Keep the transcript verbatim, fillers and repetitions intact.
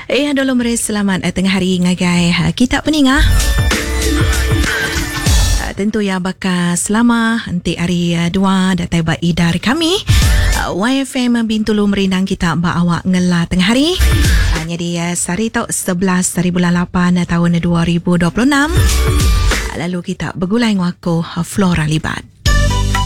Eh, dulu meri selamat uh, tengah hari ngagai uh, kita peningah. Uh, tentu ya bakal selama nanti hari uh, dua datai ba idar kami. Uh, Y F M Bintulu merindang kita ba awak ngela tengah hari. Uh, jadi uh, sari tau sebelas dari bulan lapan uh, tahun dua ribu dua puluh enam. Uh, lalu kita bergulai ngaku uh, Flora Libat.